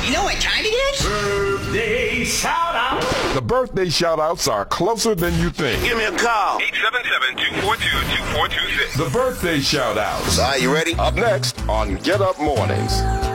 You know what time it is? Birthday shout out. The birthday shout-outs are closer than you think. Give me a call. 877-242-2426. The birthday shout-outs. All right, you ready? Up next on Get Up Mornings.